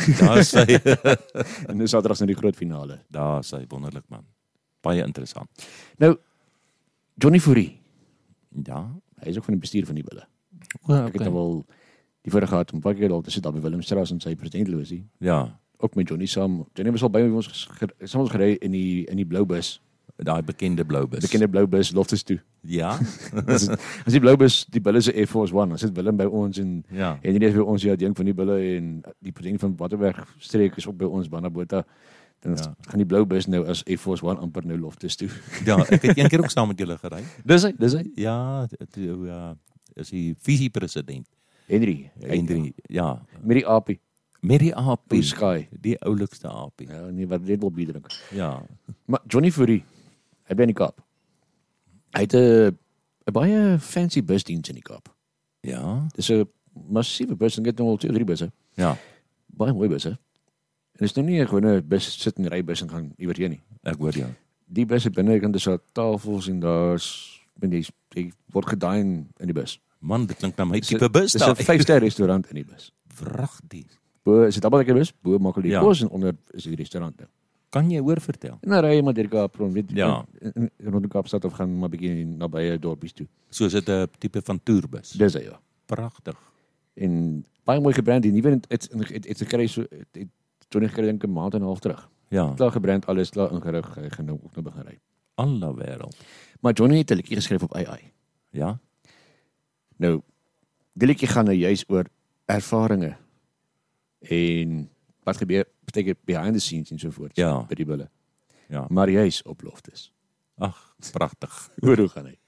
Daar is hy. En nou Saterdag nou die groot finale. Daar is hy, wonderlik man. Baie interessant. Nou, Johnny Fourie, Ja, hy is ook van die bestuur van die Bulle. o, Ek het nou wel die voorreg gehad om 'n paar keer al te sit daar by Willemstraat en sy presidentlosie. Ja, Ook met Johnny saam. Johnny was al by ons saam ons gery in die blou bus. daai bekende blou bus. Bekende blou bus Loftus toe. Ja, As die blou bus, die Bulle se Air Force One, dan sit Willem by ons en ja. en die is by ons ja, die een van die Bulle en die president van Waterberg streek is ook by ons Banabota. Dan gaan die blou bus nou as Air Force One amper nou Loftus toe. Ja, ek het een keer ook saam met julle gery. Dis hy. Ja, is die visiepresident. Henry. Ja, Met die aapie. met die aapie. Blue Sky. Die oulikste aapie. Ja, nee, wat dit wil bier drink. Ja, Maar Johnny Fourie, hy bly in die Kaap. Hy het 'n baie fancy busdiens in die Kaap. ja, Dis 'n massiewe bus, en ek het nou al 2 of 3 busse. ja, Baie mooi busse. En dis nou nie 'n gewone bus sit en ry bus en gaan iewers heen nie. ek hoor jou. Die bus binnekant is daar tafels en daar's jy word gedine in die bus. Man, dit klink na my tipe bus Dis daar. 'n 5-ster restaurant in die bus. Vragtig. Bo is dit albei lekker bus, bo maak hulle die Ja. kos en onder is die restaurant nou. Kan jy hoor vertel? En dan ry jy maar deur die Kaap rond, weet Ja. rond die Kaapstad of gaan maar bietjie nabye dorpies toe. So is dit 'n tipe van toerbus. Dis hy ja. Pragtig. En baie mooi gebrand, die nuwe het gekry so het Johnny gekry dink 'n maand en 'n half terug. Ja, Klaar gebrand, alles klaar ingerig, hy gaan nou ook nou begin ry. alle wêreld. Maar Johnny het 'n liedjie geskryf op AI. Ja, Nou, die liedjie gaan nou juis oor ervarings en wat gebeur beteken behind the scenes en so voort Ja. by die Bulle. ja. Maar juis op Loftus. Ag, pragtig. Hoe gaan hy?